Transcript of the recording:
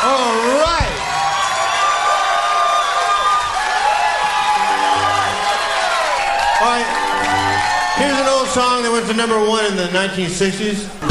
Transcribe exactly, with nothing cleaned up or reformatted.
All right. All right. Here's an old song that went to number one in the nineteen sixties.